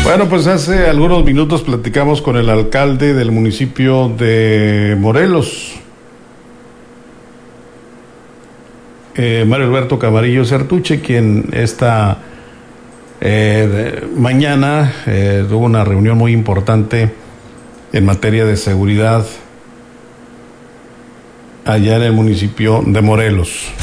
Bueno, pues hace algunos minutos platicamos con el alcalde del municipio de Morelos, Mario Alberto Camarillo Certuche, quien esta mañana tuvo una reunión muy importante en materia de seguridad allá en el municipio de Morelos.